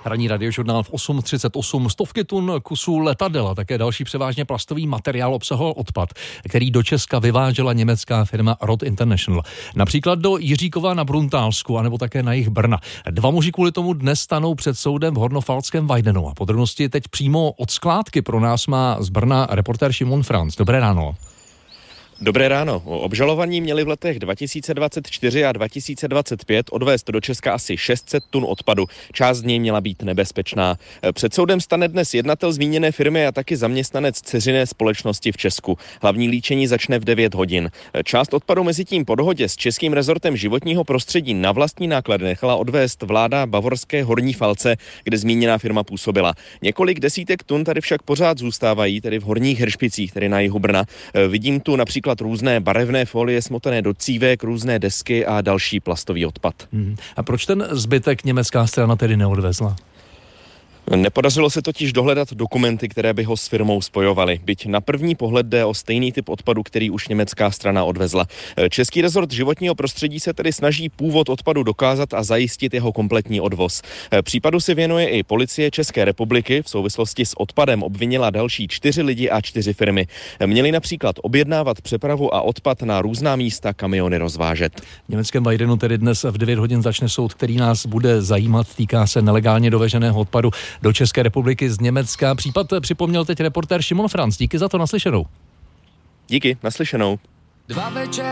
Ranní radiožurnál v 8:38. Stovky tun kusů letadel a také další převážně plastový materiál obsahoval odpad, který do Česka vyvážela německá firma Roth International. Například do Jiříkova na Bruntálsku, anebo také na jih Brna. Dva muži kvůli tomu dnes stanou před soudem v Hornofalském Weidenu. A podrobnosti teď přímo od skládky pro nás má z Brna reportér Šimon Franc. Dobré ráno. Dobré ráno. Obžalovaní měli v letech 2024 a 2025 odvést do Česka asi 600 tun odpadu. Část z něj měla být nebezpečná. Před soudem stane dnes jednatel zmíněné firmy a taky zaměstnanec dceřiné společnosti v Česku. Hlavní líčení začne v 9 hodin. Část odpadu mezitím po dohodě s českým rezortem životního prostředí na vlastní náklady nechala odvést vláda bavorské Horní Falce, kde zmíněná firma působila. Několik desítek tun tady však pořád zůstávají, tedy v Horních Hršpicích, tedy na jihu Brna. Vidím tu například různé barevné folie smotané do cívek, různé desky a další plastový odpad. A proč ten zbytek německá strana tedy neodvezla? Nepodařilo se totiž dohledat dokumenty, které by ho s firmou spojovaly. Byť na první pohled jde o stejný typ odpadu, který už německá strana odvezla. Český rezort životního prostředí se tedy snaží původ odpadu dokázat a zajistit jeho kompletní odvoz. Případu se věnuje i policie České republiky. V souvislosti s odpadem obvinila další 4 lidi a 4 firmy. Měli například objednávat přepravu a odpad na různá místa kamiony rozvážet. V německém Weidenu tedy dnes v 9 hodin začne soud, který nás bude zajímat. Týká se nelegálně doveženého odpadu do České republiky z Německa. Případ připomněl teď reportér Šimon Franc. Díky za to, naslyšenou. Díky, naslyšenou.